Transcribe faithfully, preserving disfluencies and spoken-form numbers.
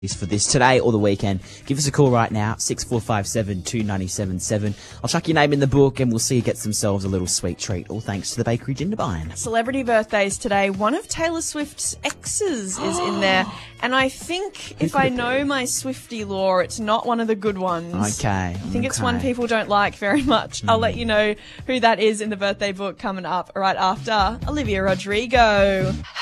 for this today or the weekend, give us a call right now, six four five seven, two nine seven seven. I'll chuck your name in the book and we'll see you get themselves a little sweet treat, all thanks to the Bakery Jindabyne. Celebrity birthdays today. One of Taylor Swift's exes is in there. And I think, if I know my Swiftie lore, it's not one of the good ones. Okay. I think it's okay. one people don't like very much. Mm. I'll let you know who that is in the birthday book coming up right after Olivia Rodrigo.